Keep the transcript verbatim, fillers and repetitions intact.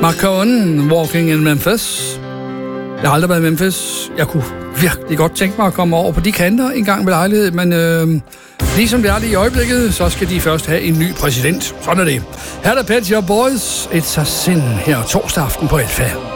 Marcon, Walking in Memphis. Jeg har aldrig været i Memphis. Jeg kunne virkelig godt tænke mig at komme over på de kanter en gang ved lejlighed, men øh, ligesom det er det i øjeblikket, så skal de først have en ny præsident. Sådan er det. Her er der Pet Shop Boys. It's a sin her torsdag aften på Alfa.